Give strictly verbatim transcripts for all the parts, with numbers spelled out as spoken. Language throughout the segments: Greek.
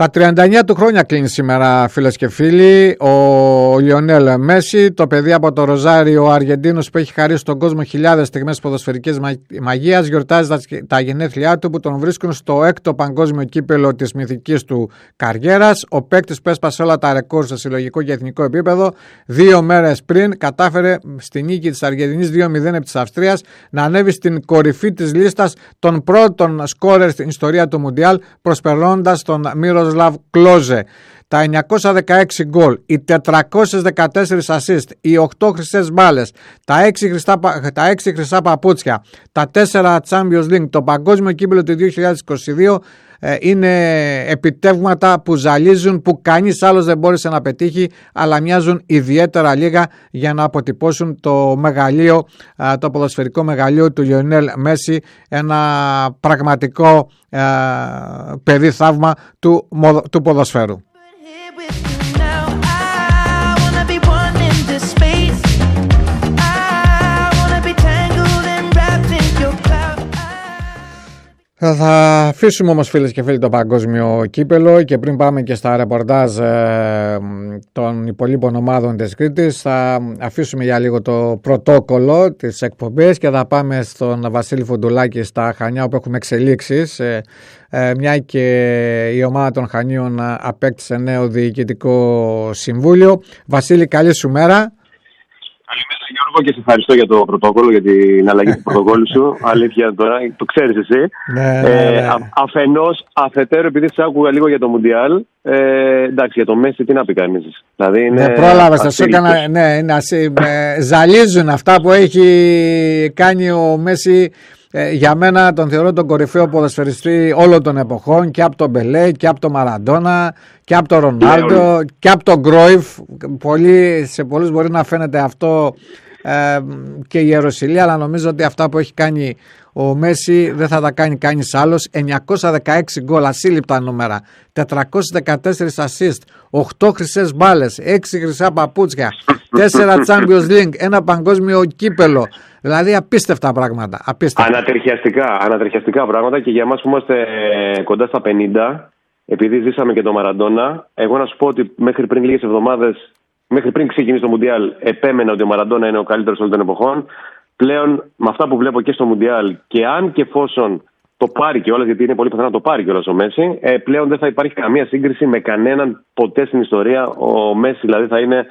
Τα τριάντα εννιά του χρόνια κλείνει σήμερα, φίλες και φίλοι, ο Λιονέλ Μέση, το παιδί από το Ροζάριο, ο Αργεντίνος που έχει χαρίσει στον κόσμο χιλιάδες στιγμές ποδοσφαιρικής μαγείας, γιορτάζει τα, τα γενέθλιά του που τον βρίσκουν στο έκτο παγκόσμιο κύπελο της μυθικής του καριέρας. Ο παίκτης που έσπασε όλα τα ρεκόρ σε συλλογικό και εθνικό επίπεδο, δύο μέρες πριν κατάφερε στη νίκη της Αργεντινής δύο μηδέν επί της Αυστρίας να ανέβει στην κορυφή της λίστας των πρώτων σκόρερ στην ιστορία του Μουντιάλ, προσπερνώντας τον Μίροσλαβ Κλόζε. Τα εννιακόσια δεκαέξι γκολ, οι τετρακόσιες δεκατέσσερα assist, οι οκτώ χρυσές μπάλες, τα έξι χρυσά, τα έξι χρυσά παπούτσια, τα τέσσερα Champions League, το παγκόσμιο κύπελλο του δύο χιλιάδες είκοσι δύο ε, είναι επιτεύγματα που ζαλίζουν, που κανείς άλλος δεν μπόρεσε να πετύχει, αλλά μοιάζουν ιδιαίτερα λίγα για να αποτυπώσουν το μεγαλείο, ε, το ποδοσφαιρικό μεγαλείο του Λιονέλ Μέση, ένα πραγματικό ε, παιδί θαύμα του, του ποδοσφαίρου. Θα αφήσουμε όμως, φίλες και φίλοι, το παγκόσμιο κύπελο και πριν πάμε και στα ρεπορτάζ ε, των υπολείπων ομάδων της Κρήτης, θα αφήσουμε για λίγο το πρωτόκολλο της εκπομπής και θα πάμε στον Βασίλη Φουντουλάκη στα Χανιά, όπου έχουμε εξελίξεις, ε, ε, μια και η ομάδα των Χανίων απέκτησε νέο διοικητικό συμβούλιο. Βασίλη, καλή σου μέρα. Καλημέρα, Γιώργο, και σε ευχαριστώ για το πρωτόκολλο, για την αλλαγή του πρωτοκόλλου σου. Αλήθεια τώρα, το ξέρεις εσύ. Ναι, ναι, ναι. Ε, α, αφενός, αφετέρου, επειδή σε άκουγα λίγο για το Μουντιάλ, ε, εντάξει, για το Μέση τι να πει κανείς. Δηλαδή είναι. Ναι, πρόλαβες, θα σου έκανα. Ναι, ναι, ε, ζαλίζουν αυτά που έχει κάνει ο Μέση. Ε, για μένα τον θεωρώ τον κορυφαίο ποδοσφαιριστή όλων των εποχών, και από τον Μπελέ και από τον Μαραντόνα και από τον Ρονάλντο yeah, και από τον Κρόιφ. Πολλοί, σε πολλούς μπορεί να φαίνεται αυτό ε, και η ιεροσυλία, αλλά νομίζω ότι αυτά που έχει κάνει ο Μέση δεν θα τα κάνει κανείς άλλος. εννιακόσια δεκαέξι γκολ, ασύλληπτα νούμερα, τετρακόσιες δεκατέσσερα assist, οκτώ χρυσές μπάλες, έξι χρυσά παπούτσια, τέσσερα Champions League, ένα παγκόσμιο κύπελο. Δηλαδή απίστευτα πράγματα. Απίστευτα. Ανατριχιαστικά, ανατριχιαστικά πράγματα, και για εμάς που είμαστε κοντά στα πενήντα, επειδή ζήσαμε και τον Μαραντόνα, εγώ να σου πω ότι μέχρι πριν λίγες εβδομάδες, μέχρι πριν ξεκινήσει το Μουντιάλ, επέμενα ότι ο Μαραντόνα είναι ο καλύτερος όλων των εποχών. Πλέον, με αυτά που βλέπω και στο Μουντιάλ, και αν και εφόσον το πάρει κιόλας, γιατί είναι πολύ πιθανό να το πάρει κιόλας ο Μέση, ε, πλέον δεν θα υπάρχει καμία σύγκριση με κανέναν ποτέ στην ιστορία. Ο Μέση δηλαδή θα είναι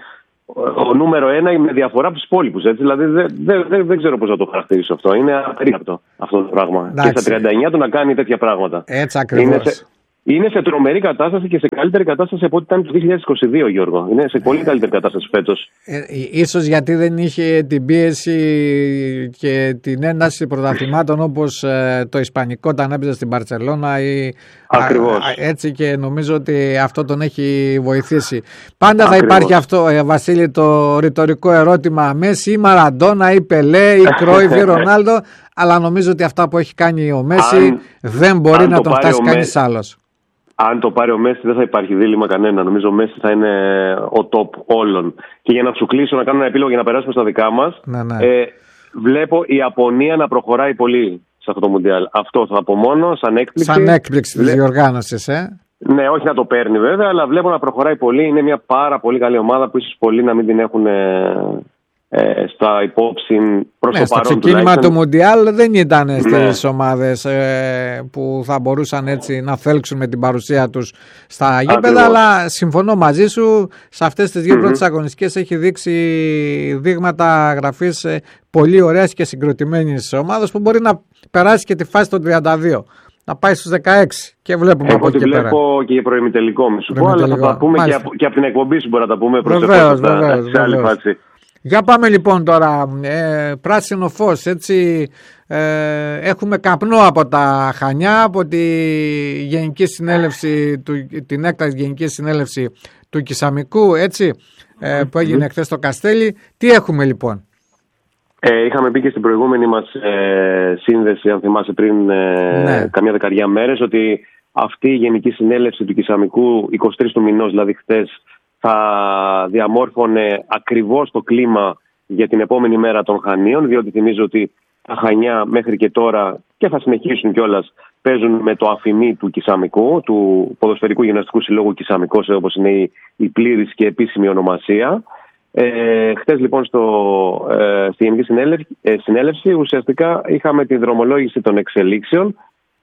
ο νούμερο ένα με διαφορά από τους υπόλοιπους. Δηλαδή δεν δε, δε, δε ξέρω πώς να το χαρακτηρίσω αυτό. Είναι απερίγραπτο αυτό το πράγμα. Εντάξει. Και στα τριάντα εννιά του να κάνει τέτοια πράγματα. Έτσι ακριβώς. Είναι σε, είναι σε τρομερή κατάσταση και σε καλύτερη κατάσταση από ό,τι ήταν το δύο χιλιάδες είκοσι δύο, Γιώργο. Είναι σε πολύ καλύτερη κατάσταση φέτος. Ε, ίσως γιατί δεν είχε την πίεση και την ένταση πρωταθλημάτων όπως ε, το Ισπανικό όταν έπαιζε στην Μπαρσελόνα. Ή, Ακριβώς. Α, έτσι, και νομίζω ότι αυτό τον έχει βοηθήσει. Πάντα Ακριβώς. θα υπάρχει αυτό, ε, Βασίλη, το ρητορικό ερώτημα: Μέση ή Μαραντόνα ή Πελέ ή Κρόιφ ή Ρονάλντο. Αλλά νομίζω ότι αυτά που έχει κάνει ο Μέση αν, δεν μπορεί να τον φτάσει κανείς άλλος. Αν το πάρει ο Μέση δεν θα υπάρχει δίλημμα κανένα. Νομίζω ο Μέση θα είναι ο top όλων. Και για να σου κλείσω, να κάνω ένα επίλογο για να περάσουμε στα δικά μας. Ναι, ναι. Ε, βλέπω η Ιαπωνία να προχωράει πολύ σε αυτό το Μουντιάλ. Αυτό θα πω μόνο σαν έκπληξη. Σαν έκπληξη της διοργάνωσης, ε. Ναι, όχι να το παίρνει βέβαια, αλλά βλέπω να προχωράει πολύ. Είναι μια πάρα πολύ καλή ομάδα που ίσως πολλοί να μην την έχουν ε, στα υπόψη προς ναι, το στο παρόν. Στο ξεκίνημα του Μουντιάλ δεν ήταν ναι. στις ομάδες ε, που θα μπορούσαν έτσι να θέλξουν με την παρουσία τους στα γήπεδα, αλλά συμφωνώ μαζί σου, σε αυτές τις δύο mm-hmm. πρώτες αγωνιστικές έχει δείξει δείγματα γραφής ε, πολύ ωραίας και συγκροτημένης ομάδας που μπορεί να περάσει και τη φάση των τριάντα δύο. Να πάει στους δεκαέξι και βλέπουμε από εκεί και πέρα. Βλέπω και για προημιτελικό, μη σου πω, αλλά θα τα πούμε και από, και από την εκπομπή σου μπορεί να τα πούμε προσεχώς σε άλλη φάση. Για πάμε λοιπόν τώρα, ε, πράσινο φως, έτσι, ε, έχουμε καπνό από τα Χανιά, από τη Γενική Συνέλευση, του, την έκτακτη Γενική Συνέλευση του Κισαμικού, έτσι, ε, που έγινε χθες στο Καστέλι. Τι έχουμε λοιπόν? Ε, είχαμε πει και στην προηγούμενη μας ε, σύνδεση, αν θυμάσαι πριν ε, ναι. καμιά δεκαριά μέρες, ότι αυτή η Γενική Συνέλευση του Κισαμικού, εικοστή τρίτη του μηνός, δηλαδή χθες, θα διαμόρφωνε ακριβώς το κλίμα για την επόμενη μέρα των Χανίων, διότι θυμίζω ότι τα Χανιά μέχρι και τώρα και θα συνεχίσουν κιόλας. Παίζουν με το αφημί του Κισαμικού, του Ποδοσφαιρικού Γυμναστικού Συλλόγου Κισαμικός, όπως είναι η, η πλήρης και επίσημη ονομασία. Ε, χτες λοιπόν στο, ε, στη Γενική Συνέλευση, ε, Συνέλευση ουσιαστικά είχαμε τη δρομολόγηση των εξελίξεων,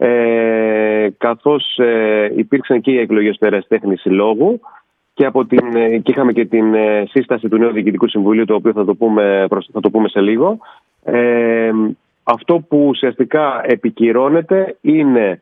ε, καθώς ε, υπήρξαν και οι εκλογές του Ερασιτέχνη Συλλόγου και, από την, ε, και είχαμε και την ε, σύσταση του νέου Διοικητικού Συμβουλίου, το οποίο θα το πούμε, θα το πούμε σε λίγο. Ε, αυτό που ουσιαστικά επικυρώνεται είναι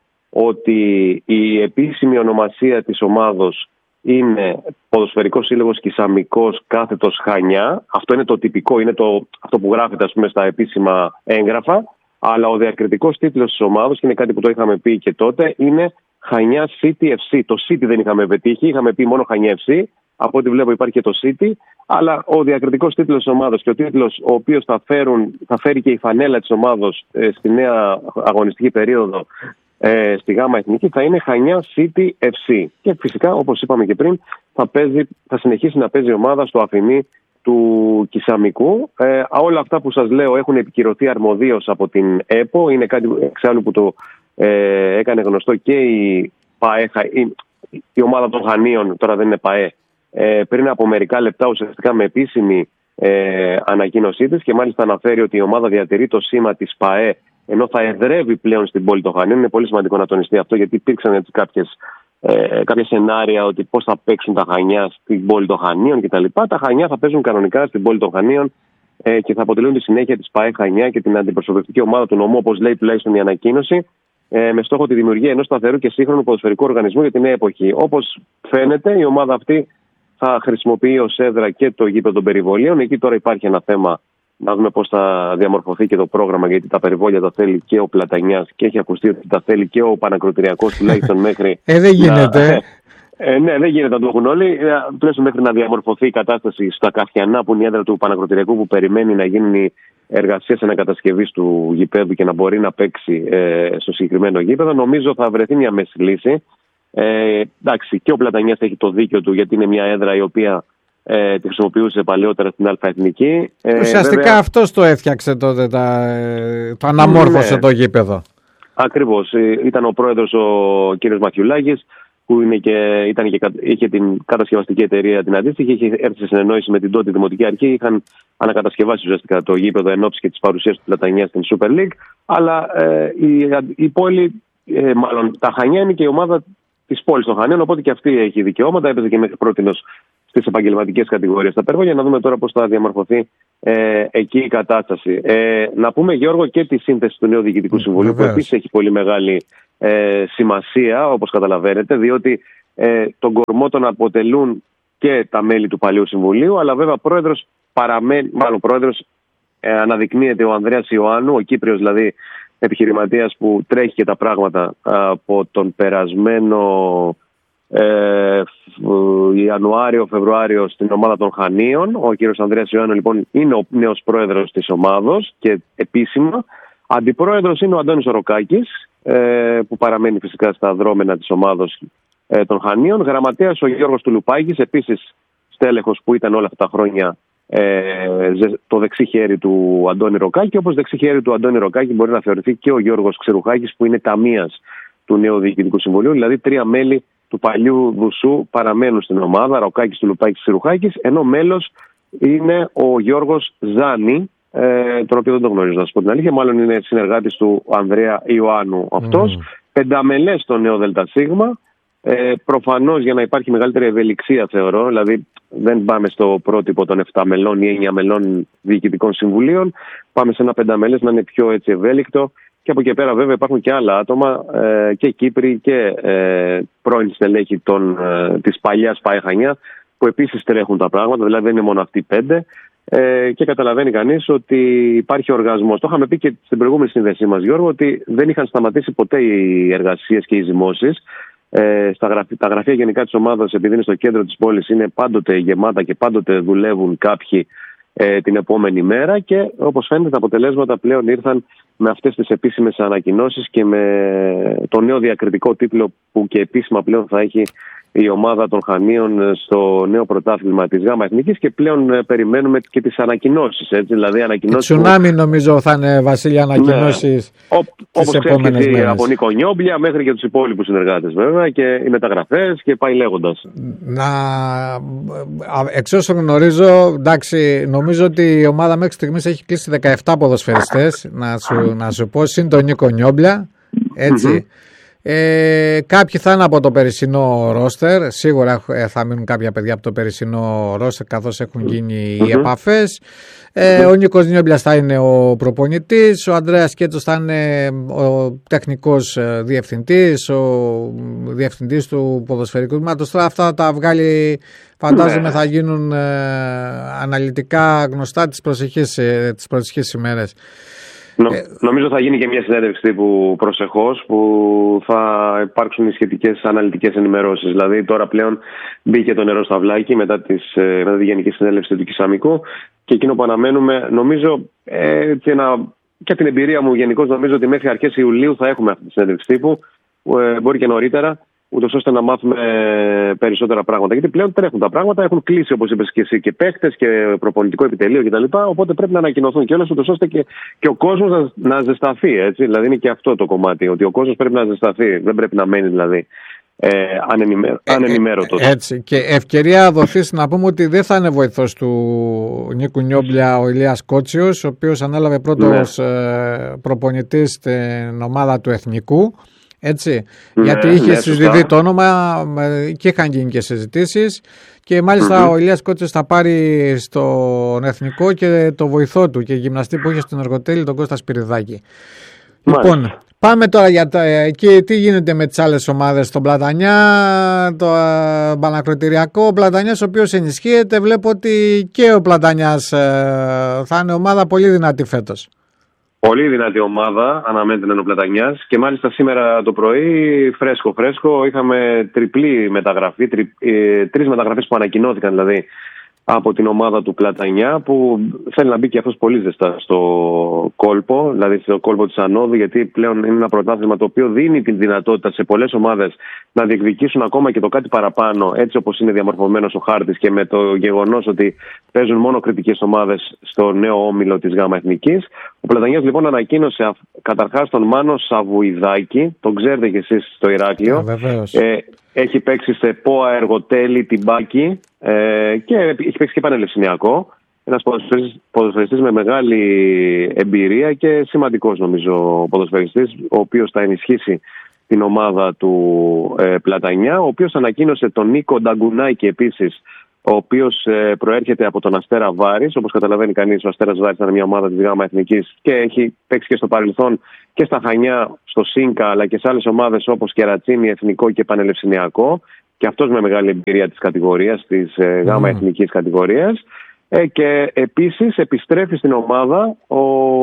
ότι η επίσημη ονομασία της ομάδος είναι Ποδοσφαιρικός Σύλλογος Κισαμικός κάθετος Χανιά. Αυτό είναι το τυπικό, είναι το, αυτό που γράφεται ας πούμε, στα επίσημα έγγραφα. Αλλά ο διακριτικός τίτλος της ομάδας, και είναι κάτι που το είχαμε πει και τότε, είναι Χανιά City εφ σι. Το City δεν είχαμε πετύχει, είχαμε πει μόνο Χανιά εφ σι. Από ό,τι βλέπω υπάρχει και το City. Αλλά ο διακριτικός τίτλος της ομάδας και ο τίτλος ο οποίος θα, φέρουν, θα φέρει και η φανέλα της ομάδας ε, στη νέα αγωνιστική περίοδο ε, στη Γάμα Εθνική θα είναι Χανιά City εφ σι. Και φυσικά, όπως είπαμε και πριν, θα, παίζει, θα συνεχίσει να παίζει η ομάδα στο αφημί του Κισαμικού. Ε, όλα αυτά που σας λέω έχουν επικυρωθεί αρμοδίως από την ΕΠΟ. Είναι κάτι εξάλλου που το ε, έκανε γνωστό και η ΠΑΕ, η, η ομάδα των Χανίων, τώρα δεν είναι ΠΑΕ, ε, πριν από μερικά λεπτά ουσιαστικά με επίσημη ε, ανακοίνωσή της, και μάλιστα αναφέρει ότι η ομάδα διατηρεί το σήμα της ΠΑΕ ενώ θα εδρεύει πλέον στην πόλη των Χανίων. Είναι πολύ σημαντικό να τονιστεί αυτό, γιατί υπήρξαν έτσι κάποιες Ε, κάποια σενάρια ότι πώς θα παίξουν τα Χανιά στην πόλη των Χανίων κτλ. Τα Χανιά θα παίζουν κανονικά στην πόλη των Χανίων ε, και θα αποτελούν τη συνέχεια της ΠΑΕ Χανιά και την αντιπροσωπευτική ομάδα του νομού, όπως λέει τουλάχιστον η ανακοίνωση, ε, με στόχο τη δημιουργία ενός σταθερού και σύγχρονου ποδοσφαιρικού οργανισμού για τη νέα εποχή. Όπως φαίνεται, η ομάδα αυτή θα χρησιμοποιεί ως έδρα και το γήπεδο των περιβολίων. Εκεί τώρα υπάρχει ένα θέμα να δούμε πώς θα διαμορφωθεί και το πρόγραμμα, γιατί τα περιβόλια τα θέλει και ο Πλατανιάς και έχει ακουστεί ότι τα θέλει και ο Πανακροτηριακός τουλάχιστον μέχρι. Ε, δεν γίνεται. Να, ε, ναι, δεν γίνεται να το έχουν όλοι. Ε, τουλάχιστον μέχρι να διαμορφωθεί η κατάσταση στα Καφιανά, που είναι η έδρα του Πανακροτηριακού, που περιμένει να γίνουν οι εργασίες ανακατασκευής του γηπέδου και να μπορεί να παίξει ε, στο συγκεκριμένο γήπεδο. Νομίζω θα βρεθεί μια μέση λύση. Ε, εντάξει, και ο Πλατανιάς έχει το δίκιο του, γιατί είναι μια έδρα η οποία Ε, τη χρησιμοποιούσε παλαιότερα στην ΑΕθνική. Ε, Ουσιαστικά βέβαια, αυτός το έφτιαξε τότε, τα, το αναμόρφωσε ναι, το γήπεδο. Ακριβώς. Ήταν ο πρόεδρος ο κύριος Μαχιουλάκης, που είναι και, ήταν και, είχε την κατασκευαστική εταιρεία την αντίστοιχη, είχε έρθει σε συνεννόηση με την τότε Δημοτική Αρχή, είχαν ανακατασκευάσει ουσιαστικά το γήπεδο εν ώψη και της παρουσίας του Πλατανιά στην Super League. Αλλά ε, η, η πόλη, ε, μάλλον τα Χανιά είναι και η ομάδα της πόλης των Χανίων, οπότε και αυτή έχει δικαιώματα, έπαιζε και μέχρι πρότινος στις επαγγελματικές κατηγορίες στα Περβόλια. Να δούμε τώρα πώς θα διαμορφωθεί ε, εκεί η κατάσταση. Ε, να πούμε, Γιώργο, και τη σύνθεση του νέου Διοικητικού Συμβουλίου, Βεβαίως, που επίσης έχει πολύ μεγάλη ε, σημασία, όπως καταλαβαίνετε, διότι ε, τον κορμό τον αποτελούν και τα μέλη του παλιού Συμβουλίου, αλλά βέβαια πρόεδρος παραμένει, μάλλον πρόεδρος ε, αναδεικνύεται ο Ανδρέας Ιωάννου, ο Κύπριος δηλαδή επιχειρηματίας που τρέχει και τα πράγματα από τον περασμένο Ε, Ιανουάριο-Φεβρουάριο στην ομάδα των Χανίων. Ο κύριος Ανδρέας Ιωάννου λοιπόν είναι ο νέος πρόεδρος της ομάδος και επίσημα. Αντιπρόεδρος είναι ο Αντώνης Ροκάκης, ε, που παραμένει φυσικά στα δρόμενα της ομάδος ε, των Χανίων. Γραμματέας ο Γιώργος Τουλουπάκης, επίσης στέλεχος που ήταν όλα αυτά τα χρόνια ε, το δεξί χέρι του Αντώνη Ροκάκη. Όπως δεξί χέρι του Αντώνη Ροκάκη μπορεί να θεωρηθεί και ο Γιώργος Ξερουχάκης, που είναι ταμείας του νέου Διοικητικού Συμβουλίου, δηλαδή τρία μέλη του παλιού Δουσού παραμένουν στην ομάδα, Ροκάκης, Τουλουπάκης, Ξερουχάκης, ενώ μέλος είναι ο Γιώργος Ζάνη, ε, τον οποίο δεν τον γνωρίζω, να σας πω την αλήθεια, μάλλον είναι συνεργάτης του Ανδρέα Ιωάννου αυτός. Mm. Πενταμελές στο νέο ΔΣ, ε, προφανώς για να υπάρχει μεγαλύτερη ευελιξία θεωρώ, δηλαδή δεν πάμε στο πρότυπο των επτά μελών ή εννιά μελών διοικητικών συμβουλίων, πάμε σε ένα πενταμελές να είναι πιο έτσι ευέλικτο. Και από εκεί πέρα βέβαια υπάρχουν και άλλα άτομα, ε, και Κύπροι και ε, πρώην στελέχη των, ε, της παλιάς ΠΑΕ Χανιά, που επίσης τρέχουν τα πράγματα, δηλαδή δεν είναι μόνο αυτοί οι πέντε, ε, και καταλαβαίνει κανείς ότι υπάρχει οργασμός. Το είχαμε πει και στην προηγούμενη σύνδεσή μας, Γιώργο, ότι δεν είχαν σταματήσει ποτέ οι εργασίες και οι ζυμώσεις. Ε, στα γραφεία, τα γραφεία γενικά της ομάδας, επειδή είναι στο κέντρο της πόλης, είναι πάντοτε γεμάτα και πάντοτε δουλεύουν κάποιοι ε, την επόμενη μέρα και όπως φαίνεται τα αποτελέσματα πλέον ήρθαν με αυτές τις επίσημες ανακοινώσεις και με το νέο διακριτικό τίτλο που και επίσημα πλέον θα έχει η ομάδα των Χανίων στο νέο πρωτάθλημα της ΓΑΜΑ Εθνικής και πλέον ε, περιμένουμε και τις ανακοινώσεις. Έτσι, δηλαδή ανακοινώσεις. Τσουνάμι που... νομίζω θα είναι, Βασίλη, ανακοινώσεις ναι. τις επόμενες μέρες. Από Νίκο Νιόμπλια μέχρι και τους υπόλοιπους συνεργάτες βέβαια και οι μεταγραφές και πάει λέγοντας. Να... Εξ όσων γνωρίζω, εντάξει, νομίζω ότι η ομάδα μέχρι στιγμής έχει κλείσει δεκαεπτά ποδοσφαιριστές, να σου, να σου πω, συν τον Νίκο Νιόμπλια, έτσι. Mm-hmm. Ε, κάποιοι θα είναι από το περσινό ρόστερ. Σίγουρα θα μείνουν κάποια παιδιά από το περσινό ρόστερ καθώς έχουν γίνει mm-hmm. οι επαφές. ε, mm-hmm. Ο Νίκος Νιόμπλιας θα είναι ο προπονητής, ο Ανδρέας Κέτσος θα είναι ο τεχνικός διευθυντής, ο διευθυντής του ποδοσφαιρικού τμήματος. Τώρα αυτά τα βγάλει, φαντάζομαι, θα γίνουν ε, αναλυτικά γνωστά τις προσεχείς, ε, τις προσεχείς ημέρες. Νο, νομίζω θα γίνει και μια συνέντευξη τύπου προσεχώς που θα υπάρξουν οι σχετικές αναλυτικές ενημερώσεις. Δηλαδή τώρα πλέον μπήκε το νερό στα βλάκι μετά, τις, μετά τη Γενική Συνέλευση του Κισαμικού και εκείνο που αναμένουμε, νομίζω ε, και, να, και από την εμπειρία μου γενικώς, νομίζω ότι μέχρι αρχές Ιουλίου θα έχουμε αυτή τη συνέντευξη τύπου, ε, μπορεί και νωρίτερα, ούτως ώστε να μάθουμε περισσότερα πράγματα. Γιατί πλέον τρέχουν τα πράγματα, έχουν κλείσει, όπως είπες και εσύ, και παίχτες και προπονητικό επιτελείο κτλ. Οπότε πρέπει να ανακοινωθούν κιόλας, ούτως ώστε και, και ο κόσμος να, να ζεσταθεί. Έτσι. Δηλαδή είναι και αυτό το κομμάτι, ότι ο κόσμος πρέπει να ζεσταθεί. Δεν πρέπει να μένει δηλαδή ε, ανενημέρωτος. Ε, ε, έτσι. Και ευκαιρία δοθείς να πούμε ότι δεν θα είναι βοηθός του Νίκου Νιόμπλια ο Ηλίας Κότσιος, ο οποίος ανέλαβε πρώτος ναι. ε, προπονητής στην ομάδα του Εθνικού. Έτσι, ναι, γιατί είχε ναι, συζητηθεί το όνομα και είχαν γίνει και συζητήσεις και μάλιστα mm-hmm. ο Ηλίας Κότσιος θα πάρει στον Εθνικό και το βοηθό του και γυμναστή που είχε στον Εργοτέλη, τον Κώστα Σπυριδάκη. Μάλιστα. Λοιπόν, πάμε τώρα για τα, και τι γίνεται με τις άλλες ομάδες. Στον Πλατανιά, το Πανακροτηριακό, ο Πλατανιάς ο οποίος ενισχύεται, βλέπω ότι και ο Πλατανιάς θα είναι ομάδα πολύ δυνατή φέτος. Πολύ δυνατή ομάδα, αναμένεται ο Πλατανιάς και μάλιστα σήμερα το πρωί φρέσκο φρέσκο είχαμε τριπλή μεταγραφή, τρι, ε, τρεις μεταγραφές που ανακοινώθηκαν δηλαδή από την ομάδα του Πλατανιά που θέλει να μπει και αυτός πολύ ζεστά στο κόλπο, δηλαδή στο κόλπο της ανόδου, γιατί πλέον είναι ένα πρωτάθλημα το οποίο δίνει τη δυνατότητα σε πολλές ομάδες να διεκδικήσουν ακόμα και το κάτι παραπάνω, έτσι όπως είναι διαμορφωμένος ο χάρτης και με το γεγονός ότι παίζουν μόνο κριτικές ομάδες στο νέο όμιλο της ΓΑΜΑ Εθνικής. Ο Πλατανιάς λοιπόν ανακοίνωσε καταρχάς τον Μάνο Σαβουιδάκη, τον ξέρετε κι εσείς στο Ηράκλειο. Ε, έχει παίξει σε ΠΟΑ, Εργοτέλη, Τιμπάκη ε, και έχει παίξει και Πανελληνιακό. Ένας ποδοσφαιριστής με μεγάλη εμπειρία και σημαντικός νομίζω ποδοσφαιριστής, ο οποίος θα ενισχύσει την ομάδα του ε, Πλατανιά, ο οποίος ανακοίνωσε τον Νίκο Νταγκουνάκη επίσης, ο οποίος ε, προέρχεται από τον Αστέρα Βάρης. Όπως καταλαβαίνει κανείς, ο Αστέρας Βάρης είναι μια ομάδα της ΓΑΜΑ Εθνικής και έχει παίξει και στο παρελθόν και στα Χανιά, στο ΣΥΝΚΑ, αλλά και σε άλλες ομάδες όπως Κερατσίνη, Εθνικό και Πανελληνιακό. Και αυτός με μεγάλη εμπειρία της κατηγορίας, της ε, ΓΑΜΑ mm. Εθνικής κατηγορίας. Ε, και επίσης επιστρέφει στην ομάδα ο,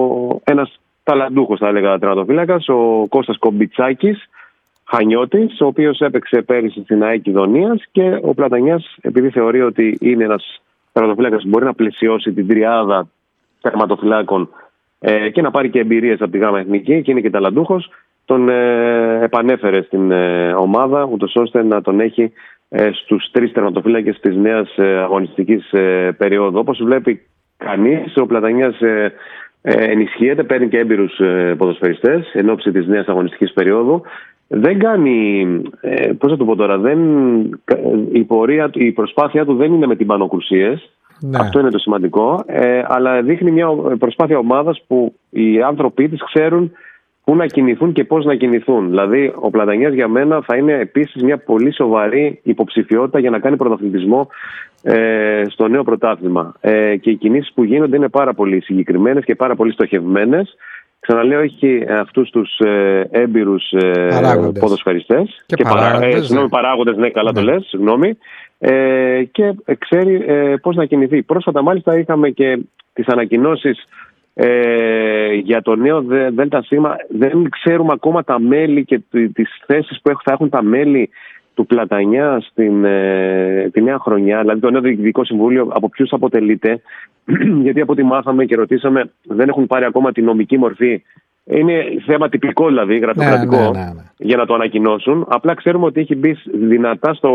ένας ταλαντούχος, θα έλεγα, τερματοφύλακας, ο Κώστας Κομπιτσάκης, Χανιώτης, ο οποίος έπαιξε πέρυσι στην ΑΕΚ Ιδονίας και ο Πλατανιάς, επειδή θεωρεί ότι είναι ένας τερματοφύλακας που μπορεί να πλαισιώσει την τριάδα τερματοφυλάκων ε, και να πάρει και εμπειρίες από τη ΓΑΜΑ Εθνική και είναι και ταλαντούχος, τον ε, επανέφερε στην ε, ομάδα, ούτως ώστε να τον έχει ε, στους τρεις τερματοφύλακες της νέας ε, αγωνιστικής ε, περίοδου. Όπως βλέπει κανείς, ο Πλατανιάς ε, ε, ενισχύεται, παίρνει και έμπειρους ε, ποδοσφαιριστές εν ώψη της νέας αγωνιστικής περίοδου. Δεν κάνει, ε, πώς θα το πω τώρα, δεν, η, πορεία, η προσπάθεια του δεν είναι με τυμπανοκρουσίες. Ναι. Αυτό είναι το σημαντικό, ε, αλλά δείχνει μια προσπάθεια ομάδας που οι άνθρωποι της ξέρουν πού να κινηθούν και πώς να κινηθούν. Δηλαδή, ο Πλατανιάς για μένα θα είναι επίσης μια πολύ σοβαρή υποψηφιότητα για να κάνει πρωταθλητισμό ε, στο νέο πρωτάθλημα. Ε, και οι κινήσεις που γίνονται είναι πάρα πολύ συγκεκριμένες και πάρα πολύ στοχευμένες. Ξαναλέω, έχει αυτούς τους ε, έμπειρους ε, ποδοσφαιριστές και, και παράγοντες, παρά, ε, ναι. παράγοντες, ναι, καλά ναι. το λες, συγγνώμη, ε, και ξέρει ε, πώς να κινηθεί. Πρόσφατα μάλιστα είχαμε και τις ανακοινώσεις ε, για το νέο ΔΣ. Δεν ξέρουμε ακόμα τα μέλη και τις θέσεις που θα έχουν τα μέλη του Πλατανιά στην ε, τη νέα χρονιά, δηλαδή το νέο διοικητικό συμβούλιο, από ποιους αποτελείται, γιατί από ό,τι μάθαμε και ρωτήσαμε, δεν έχουν πάρει ακόμα τη νομική μορφή. Είναι θέμα τυπικό, δηλαδή γραφειοκρατικό, ναι, ναι, ναι, ναι. για να το ανακοινώσουν. Απλά ξέρουμε ότι έχει μπει δυνατά στο,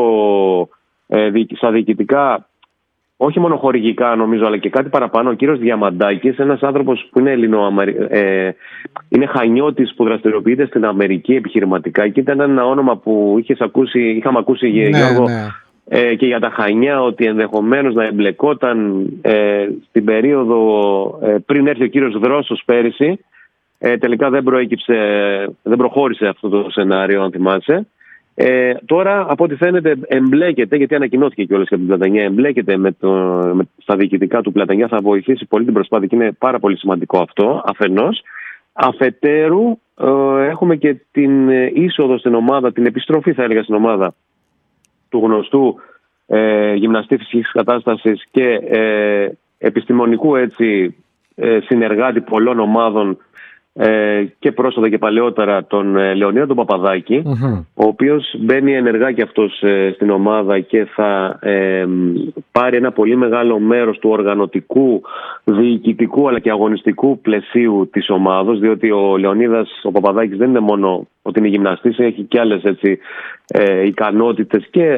ε, στα διοικητικά, όχι μόνο χορηγικά νομίζω, αλλά και κάτι παραπάνω. Ο κύριος Διαμαντάκης, ένας άνθρωπος που είναι, Ελληνοαμερι... ε, είναι Χανιώτης, που δραστηριοποιείται στην Αμερική επιχειρηματικά, και ήταν ένα όνομα που είχες ακούσει, είχαμε ακούσει, ναι, Γιώργο, ναι. Ε, και για τα Χανιά, ότι ενδεχομένως να εμπλεκόταν ε, στην περίοδο ε, πριν έρθει ο κύριος Δρόσος πέρυσι. Ε, τελικά δεν προέκυψε, δεν προχώρησε αυτό το σενάριο, αν θυμάσαι. Ε, τώρα, από ό,τι φαίνεται, εμπλέκεται, γιατί ανακοινώθηκε κιόλας για την Πλατανιά, εμπλέκεται με το, με, στα διοικητικά του Πλατανιά. Θα βοηθήσει πολύ την προσπάθεια και είναι πάρα πολύ σημαντικό αυτό, αφενός. Αφετέρου, ε, έχουμε και την είσοδο στην ομάδα, την επιστροφή, θα έλεγα, στην ομάδα του γνωστού ε, γυμναστή φυσικής κατάστασης και ε, επιστημονικού, έτσι, ε, συνεργάτη πολλών ομάδων, Ε, και πρόσφατα και παλαιότερα, τον ε, Λεωνίδα τον Παπαδάκη, mm-hmm. ο οποίος μπαίνει ενεργά και αυτός ε, στην ομάδα και θα ε, πάρει ένα πολύ μεγάλο μέρος του οργανωτικού, διοικητικού αλλά και αγωνιστικού πλαισίου της ομάδος, διότι ο Λεωνίδας ο Παπαδάκης δεν είναι μόνο ότι είναι γυμναστής, έχει και άλλες, έτσι, ε, ικανότητες και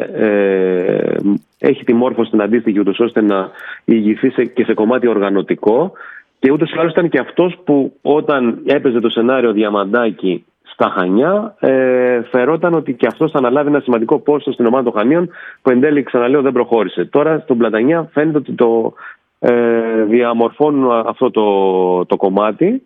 ε, έχει τη μόρφωση την αντίστοιχη, ούτως ώστε να ηγηθεί σε, και σε κομμάτι οργανωτικό. Και ούτως ή άλλως ήταν και αυτός που, όταν έπαιζε το σενάριο Διαμαντάκη στα Χανιά, ε, φερόταν ότι και αυτός θα αναλάβει ένα σημαντικό πόστο στην ομάδα των Χανίων, που εν τέλει, ξαναλέω, δεν προχώρησε. Τώρα στον Πλατανιά φαίνεται ότι το ε, διαμορφώνουν αυτό το, το κομμάτι,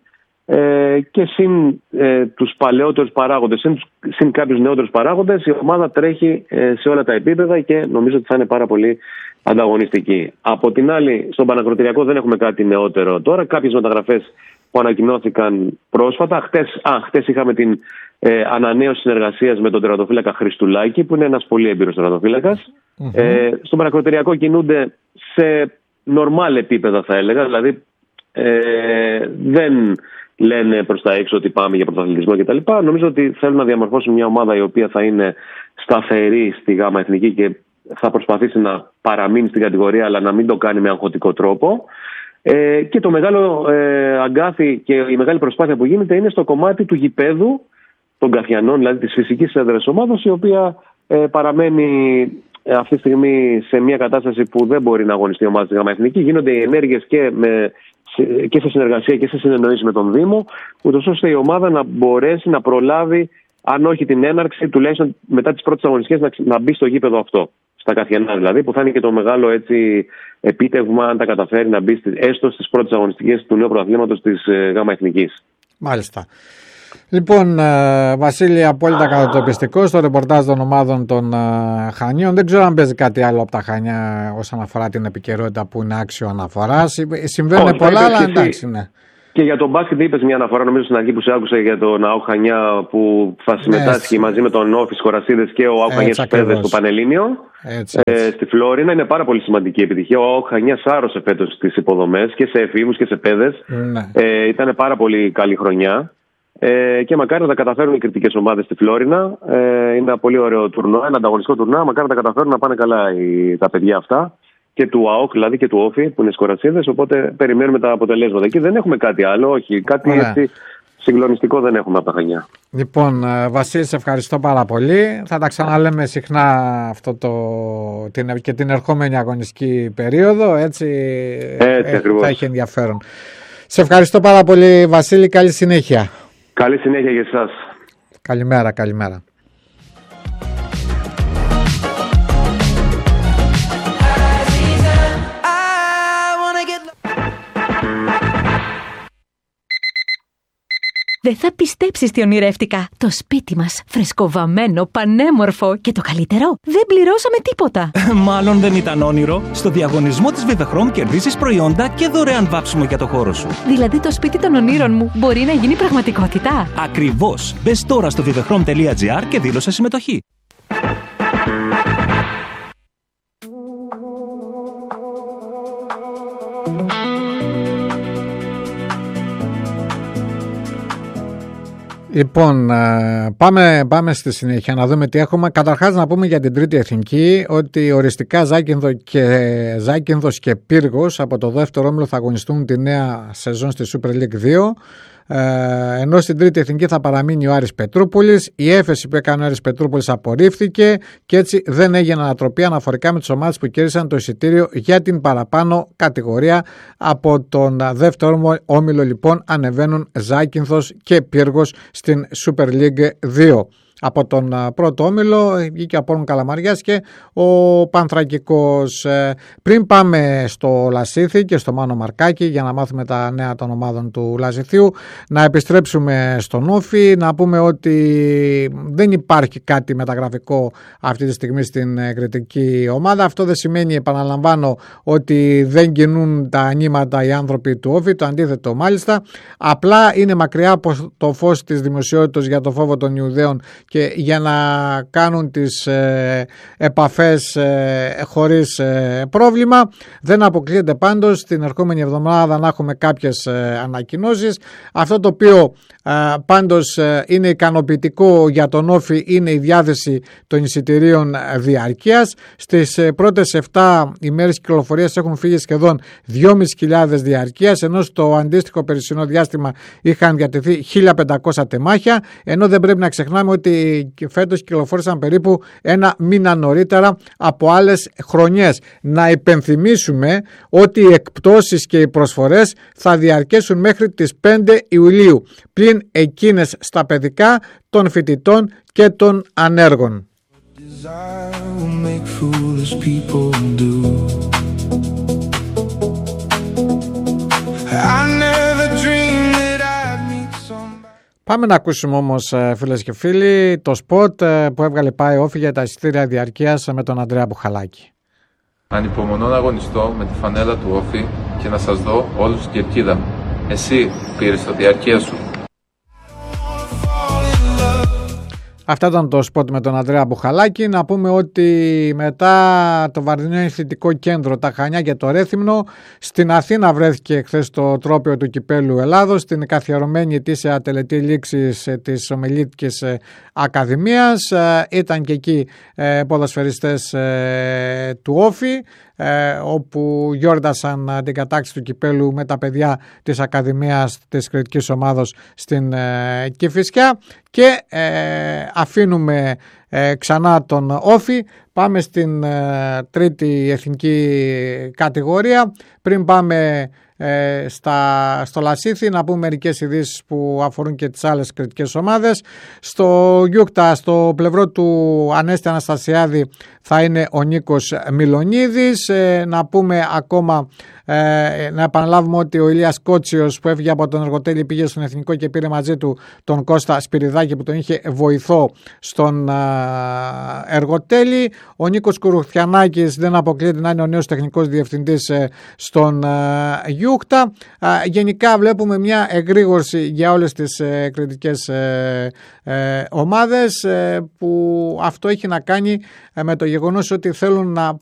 ε, και συν ε, τους παλαιότερους παράγοντες, συν, συν κάποιους νεότερους παράγοντες, η ομάδα τρέχει ε, σε όλα τα επίπεδα και νομίζω ότι θα είναι πάρα πολύ ανταγωνιστική. Από την άλλη, στον Πανακροτηριακό δεν έχουμε κάτι νεότερο τώρα. Κάποιες μεταγραφές που ανακοινώθηκαν πρόσφατα. Χτες, α, χτες είχαμε την ε, ανανέωση συνεργασίας με τον τερματοφύλακα Χριστουλάκη, που είναι ένας πολύ έμπειρος τερματοφύλακας. Mm-hmm. Ε, στον Πανακροτηριακό κινούνται σε νορμάλ επίπεδα, θα έλεγα. Δηλαδή ε, δεν λένε προς τα έξω ότι πάμε για πρωταθλητισμό κτλ. Νομίζω ότι θέλουν να διαμορφώσουν μια ομάδα η οποία θα είναι σταθερή στη ΓΑΜΑ Εθνική και θα προσπαθήσει να παραμείνει στην κατηγορία, αλλά να μην το κάνει με αγχωτικό τρόπο. Ε, και το μεγάλο ε, αγκάθι και η μεγάλη προσπάθεια που γίνεται είναι στο κομμάτι του γηπέδου των Καφιανών, δηλαδή της φυσικής έδρας ομάδας, η οποία ε, παραμένει ε, αυτή τη στιγμή σε μια κατάσταση που δεν μπορεί να αγωνιστεί η ομάδα στη ΓΑΜΑ Εθνική. Γίνονται οι ενέργειες και, με, και σε συνεργασία και σε συνεννοήσεις με τον Δήμο, ούτως ώστε η ομάδα να μπορέσει να προλάβει, αν όχι την έναρξη, τουλάχιστον μετά τις πρώτες αγωνιστικές, να, να μπει στο γήπεδο αυτό. Στα Καφιανά δηλαδή, που θα είναι και το μεγάλο, έτσι, επίτευγμα, αν τα καταφέρει να μπει έστω στις πρώτες αγωνιστικές του νέου πρωταθλήματος της ε, ΓΑΜΑ Εθνικής. Μάλιστα. Λοιπόν, ε, Βασίλη, απόλυτα κατατοπιστικό στο ρεπορτάζ των ομάδων των ε, Χανίων. Δεν ξέρω αν παίζει κάτι άλλο από τα Χανιά όσον αφορά την επικαιρότητα που είναι άξιο αναφορά. Συμβαίνουν oh, πολλά, αλλά εντάξει, ναι. Και για τον μπάσκετ είπες μια αναφορά, νομίζω στην αρχή, που σε άκουσα, για τον ΑΟΚ Χανιά που θα συμμετάσχει, ναι, μαζί με τον Όφη Κορασίδες και ο ΑΟΚ Χανιά στους Πέδες στο Πανελλήνιο, έτσι, έτσι. Ε, στη Φλόρινα. Είναι πάρα πολύ σημαντική επιτυχία. Ο ΑΟΚ Χανιά σάρωσε φέτος τις υποδομές και σε εφήβους και σε Πέδες. Ναι. Ε, ήταν πάρα πολύ καλή χρονιά. Ε, και μακάρι να τα καταφέρουν οι κριτικές ομάδες στη Φλόρινα. Ε, είναι ένα πολύ ωραίο τουρνουά, ένα ανταγωνιστικό τουρνουά. Μακάρι να τα καταφέρουν να πάνε καλά οι, τα παιδιά αυτά. Και του ΑΟΚ, δηλαδή, και του Όφη, που είναι σκορασίδες. Οπότε περιμένουμε τα αποτελέσματα. Εκεί δεν έχουμε κάτι άλλο, όχι. Κάτι έτσι συγκλονιστικό δεν έχουμε από τα Χανιά. Λοιπόν, Βασίλη, σε ευχαριστώ πάρα πολύ. Θα τα ξαναλέμε συχνά αυτό το, την, και την ερχόμενη αγωνιστική περίοδο. Έτσι, έτσι ε, θα έχει ενδιαφέρον. Σε ευχαριστώ πάρα πολύ, Βασίλη. Καλή συνέχεια. Καλή συνέχεια για εσάς. Καλημέρα, καλημέρα. Δεν θα πιστέψεις τι ονειρεύτηκα. Το σπίτι μας, φρεσκοβαμμένο, πανέμορφο και το καλύτερο, δεν πληρώσαμε τίποτα. Μάλλον δεν ήταν όνειρο. Στο διαγωνισμό της Vivechrom κερδίζεις προϊόντα και δωρεάν βάψιμο για το χώρο σου. Δηλαδή το σπίτι των ονείρων μου μπορεί να γίνει πραγματικότητα. Ακριβώς. Μπες τώρα στο vivechrom τελεία gr και δήλωσε συμμετοχή. Λοιπόν, πάμε, πάμε στη συνέχεια να δούμε τι έχουμε. Καταρχάς να πούμε για την τρίτη εθνική ότι οριστικά Ζάκυνθο και, Ζάκυνθος και Πύργος από το δεύτερο όμιλο θα αγωνιστούν τη νέα σεζόν στη Super League δύο. Ε, ενώ στην τρίτη εθνική θα παραμείνει ο Άρης Πετρούπολης. Η έφεση που έκανε ο Άρης Πετρούπολης απορρίφθηκε και έτσι δεν έγινε ανατροπή αναφορικά με τις ομάδες που κέρδισαν το εισιτήριο για την παραπάνω κατηγορία. Από τον δεύτερο όμιλο λοιπόν ανεβαίνουν Ζάκυνθος και Πύργος στην Super League δύο. Από τον πρώτο όμιλο βγήκε από τον Καλαμαριάς και ο Πανθρακικός. Πριν πάμε στο Λασίθι και στο Μάνο Μαρκάκη για να μάθουμε τα νέα των ομάδων του Λασιθίου, να επιστρέψουμε στον Όφη, να πούμε ότι δεν υπάρχει κάτι μεταγραφικό αυτή τη στιγμή στην κριτική ομάδα. Αυτό δεν σημαίνει, επαναλαμβάνω, ότι δεν κινούν τα νήματα οι άνθρωποι του Όφη, το αντίθετο μάλιστα. Απλά είναι μακριά από το φως της δημοσιότητας για το φόβο των Ιουδαίων και για να κάνουν τις ε, επαφές ε, χωρίς ε, πρόβλημα. Δεν αποκλείεται πάντως την ερχόμενη εβδομάδα να έχουμε κάποιες ε, ανακοινώσεις. Αυτό το οποίο ε, πάντως ε, είναι ικανοποιητικό για τον Όφη είναι η διάθεση των εισιτηρίων διαρκείας. Στις ε, πρώτες επτά ημέρες κυκλοφορίας έχουν φύγει σχεδόν δυόμισι χιλιάδες διαρκείας, ενώ στο αντίστοιχο περσινό διάστημα είχαν διατεθεί χίλια πεντακόσια τεμάχια, ενώ δεν πρέπει να ξεχνάμε ότι και φέτος κυκλοφόρησαν περίπου ένα μήνα νωρίτερα από άλλες χρονιές. Να υπενθυμίσουμε ότι οι εκπτώσεις και οι προσφορές θα διαρκέσουν μέχρι τις πέντε Ιουλίου, πλην εκείνες στα παιδικά των φοιτητών και των ανέργων. Πάμε να ακούσουμε όμως, φίλες και φίλοι, το σποτ που έβγαλε πάει Όφη για τα εισιτήρια διαρκείας με τον Ανδρέα Μπουχαλάκη. Ανυπομονώ να αγωνιστώ με τη φανέλα του Όφη και να σας δω όλους στην κερκίδα. Εσύ πήρες το διαρκεία σου. Αυτά ήταν το σποτ με τον Ανδρέα Μπουχαλάκη. Να πούμε ότι μετά το Βαρδινό Ινθιτικό Κέντρο, τα Χανιά και το Ρέθυμνο, στην Αθήνα βρέθηκε χθες το τρόπαιο του Κυπέλλου Ελλάδος, στην καθιερωμένη ετήσια τελετή λήξης της Ομιλήτικης Ακαδημίας. Ήταν και εκεί ποδοσφαιριστές του Όφη, όπου γιόρτασαν την κατάκτηση του κυπέλου με τα παιδιά της Ακαδημίας της Κρητικής Ομάδος στην Κηφισιά. Και ε, αφήνουμε ε, ξανά τον Όφη. Πάμε στην ε, τρίτη εθνική κατηγορία. Πριν πάμε ε, στα, στο Λασίθι, να πούμε μερικές ειδήσεις που αφορούν και τις άλλες κριτικές ομάδες. Στο Γιούκτα, στο πλευρό του Ανέστη Αναστασιάδη, θα είναι ο Νίκος Μιλονίδης. Ε, να πούμε ακόμα, ε, να επαναλάβουμε ότι ο Ηλίας Κότσιος που έφυγε από τον Εργοτέλη πήγε στον Εθνικό και πήρε μαζί του τον Κώστα Σπυριδάκη που τον είχε βοηθό στον ε, Εργοτέλη. Ο Νίκος Κουρουχτιανάκης δεν αποκλείεται να είναι ο νέος τεχνικός διευθυντής ε, στον ε, Γιούκτα. Ε, γενικά βλέπουμε μια εγρήγορση για όλες τις ε, κριτικές ε, ε, ομάδες, ε, που αυτό έχει να κάνει ε, με το γεγονός ότι θέλουν να